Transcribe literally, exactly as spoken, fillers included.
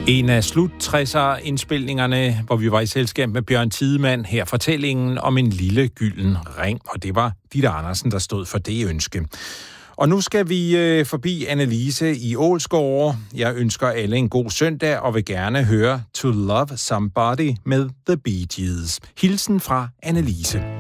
En af slut tresserne indspilningerne, hvor vi var i selskab med Bjørn Tidemand, her fortællingen om en lille gylden ring, og det var Ditte Andersen, der stod for det ønske. Og nu skal vi øh, forbi Annelise i Ålsgårde. Jeg ønsker alle en god søndag og vil gerne høre To Love Somebody med The Bee Gees. Hilsen fra Annelise.